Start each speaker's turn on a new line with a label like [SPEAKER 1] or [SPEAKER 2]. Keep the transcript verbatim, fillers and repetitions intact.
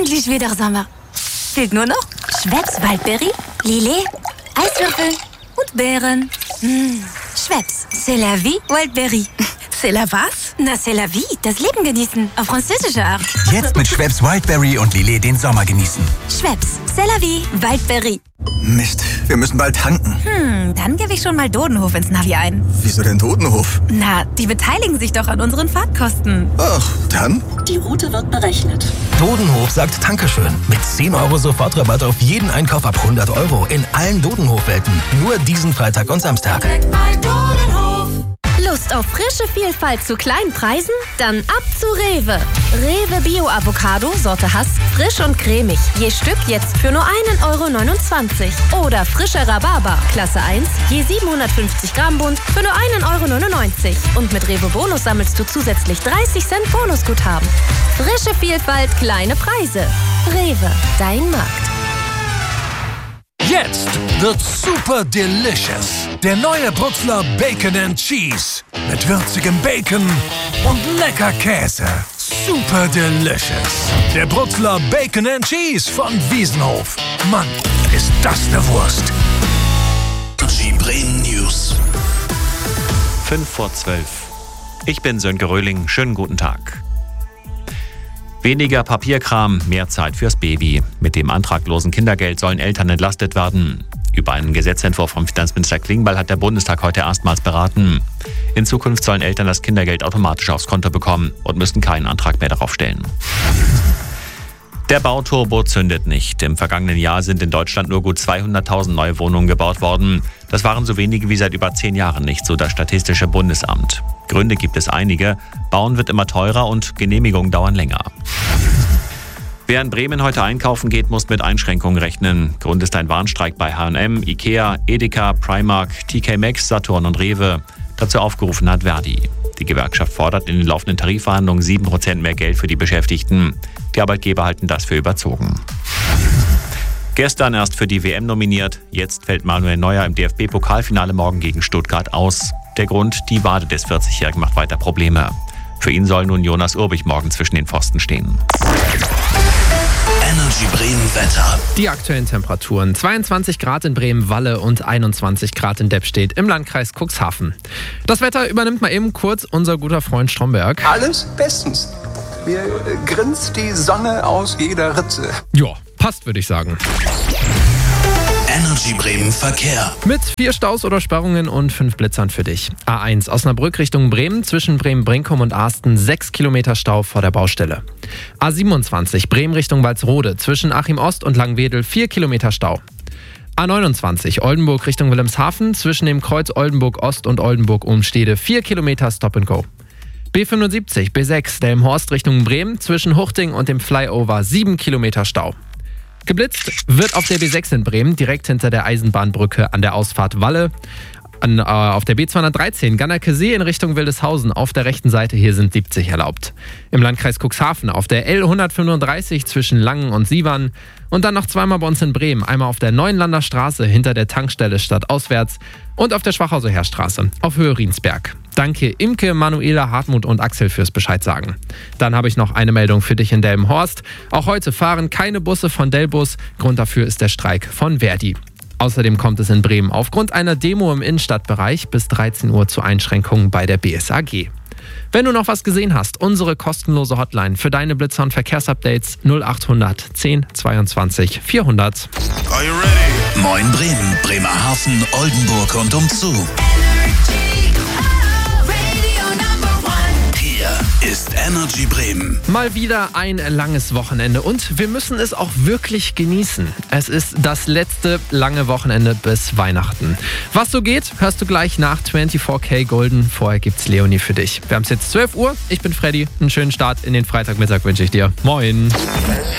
[SPEAKER 1] endlich wieder Sommer. Fehlt nur noch Schweppes Waldberry, Lillet, Eiswürfel und Beeren. Mmh. Schweppes, c'est la vie, Waldberry.
[SPEAKER 2] C'est la was?
[SPEAKER 1] Na, c'est la vie, das Leben genießen, auf französische Art.
[SPEAKER 3] Jetzt mit Schweppes Wildberry und Lillet den Sommer genießen.
[SPEAKER 1] Schweppes, c'est la vie, Waldberry.
[SPEAKER 3] Mist, wir müssen bald tanken.
[SPEAKER 1] Hm, dann gebe ich schon mal Dodenhof ins Navi ein.
[SPEAKER 3] Wieso denn Dodenhof?
[SPEAKER 1] Na, die beteiligen sich doch an unseren Fahrtkosten.
[SPEAKER 3] Ach, dann?
[SPEAKER 4] Die Route wird berechnet.
[SPEAKER 5] Dodenhof sagt Dankeschön. Mit zehn Euro Sofortrabatt auf jeden Einkauf ab hundert Euro in allen Dodenhof-Welten. Nur diesen Freitag und Samstag.
[SPEAKER 6] Lust auf frische Vielfalt zu kleinen Preisen? Dann ab zu Rewe. Rewe Bio-Avocado, Sorte Hass, frisch und cremig. Je Stück jetzt für nur einen Euro neunundzwanzig. Oder frischer Rhabarber, Klasse eins, je siebenhundertfünfzig Gramm Bund für nur einen Euro neunundneunzig. Und mit Rewe Bonus sammelst du zusätzlich dreißig Cent Bonusguthaben. Frische Vielfalt, kleine Preise. Rewe, dein Markt.
[SPEAKER 7] Jetzt wird super delicious. Der neue Brutzler Bacon and Cheese. Mit würzigem Bacon und lecker Käse. Super delicious. Der Brutzler Bacon and Cheese von Wiesenhof. Mann, ist das eine Wurst.
[SPEAKER 8] Energy Bremen News.
[SPEAKER 9] Fünf vor zwölf. Ich bin Sönke Röhling. Schönen guten Tag. Weniger Papierkram, mehr Zeit fürs Baby. Mit dem antraglosen Kindergeld sollen Eltern entlastet werden. Über einen Gesetzentwurf von Finanzminister Klingbeil hat der Bundestag heute erstmals beraten. In Zukunft sollen Eltern das Kindergeld automatisch aufs Konto bekommen und müssen keinen Antrag mehr darauf stellen. Der Bauturbo zündet nicht. Im vergangenen Jahr sind in Deutschland nur gut zweihunderttausend neue Wohnungen gebaut worden. Das waren so wenige wie seit über zehn Jahren nicht, so das Statistische Bundesamt. Gründe gibt es einige. Bauen wird immer teurer und Genehmigungen dauern länger. Wer in Bremen heute einkaufen geht, muss mit Einschränkungen rechnen. Grund ist ein Warnstreik bei H und M, Ikea, Edeka, Primark, T K Maxx, Saturn und Rewe. Dazu aufgerufen hat Verdi. Die Gewerkschaft fordert in den laufenden Tarifverhandlungen sieben Prozent mehr Geld für die Beschäftigten. Die Arbeitgeber halten das für überzogen. Gestern erst für die W M nominiert. Jetzt fällt Manuel Neuer im D F B-Pokalfinale morgen gegen Stuttgart aus. Der Grund, die Wade des vierzigjährigen macht weiter Probleme. Für ihn soll nun Jonas Urbich morgen zwischen den Pfosten stehen.
[SPEAKER 8] Energy Bremen Wetter.
[SPEAKER 10] Die aktuellen Temperaturen: zweiundzwanzig Grad in Bremen-Walle und einundzwanzig Grad in Deppstedt im Landkreis Cuxhaven. Das Wetter übernimmt mal eben kurz unser guter Freund Stromberg.
[SPEAKER 11] Alles bestens. Mir äh, grinst die Sonne aus jeder Ritze.
[SPEAKER 10] Ja, passt, würde ich sagen.
[SPEAKER 8] Energy Bremen Verkehr.
[SPEAKER 10] Mit vier Staus oder Sperrungen und fünf Blitzern für dich. A eins Osnabrück Richtung Bremen, zwischen Bremen-Brinkum und Asten sechs Kilometer Stau vor der Baustelle. A siebenundzwanzig Bremen Richtung Walsrode, zwischen Achim Ost und Langwedel vier Kilometer Stau. A neunundzwanzig Oldenburg Richtung Wilhelmshaven, zwischen dem Kreuz Oldenburg Ost und Oldenburg Umstede vier Kilometer Stop and Go. B fünfundsiebzig B sechs Delmenhorst Richtung Bremen, zwischen Huchting und dem Flyover sieben Kilometer Stau. Geblitzt wird auf der B sechs in Bremen, direkt hinter der Eisenbahnbrücke an der Ausfahrt Walle. An, äh, auf der B zweihundertdreizehn Gannerkesee in Richtung Wildeshausen auf der rechten Seite, hier sind siebzig erlaubt. Im Landkreis Cuxhaven auf der L hundertfünfunddreißig zwischen Langen und Sievern. Und dann noch zweimal bei uns in Bremen, einmal auf der Neuenlander Straße hinter der Tankstelle stadtauswärts und auf der Schwachhauser Heerstraße auf Höhe Riensberg. Danke Imke, Manuela, Hartmut und Axel fürs Bescheid sagen. Dann habe ich noch eine Meldung für dich in Delmenhorst. Auch heute fahren keine Busse von Delbus. Grund dafür ist der Streik von Verdi. Außerdem kommt es in Bremen aufgrund einer Demo im Innenstadtbereich bis dreizehn Uhr zu Einschränkungen bei der B S A G. Wenn du noch was gesehen hast, unsere kostenlose Hotline für deine Blitzer- und Verkehrsupdates null achthundert zehn zweiundzwanzig vierhundert.
[SPEAKER 8] Are you ready? Moin Bremen, Bremerhaven, Oldenburg und umzu. Ist Energy Bremen.
[SPEAKER 10] Mal wieder ein langes Wochenende und wir müssen es auch wirklich genießen. Es ist das letzte lange Wochenende bis Weihnachten. Was so geht, hörst du gleich nach vierundzwanzig K Golden. Vorher gibt's Leonie für dich. Wir haben es jetzt zwölf Uhr. Ich bin Freddy. Einen schönen Start in den Freitagmittag wünsche ich dir. Moin.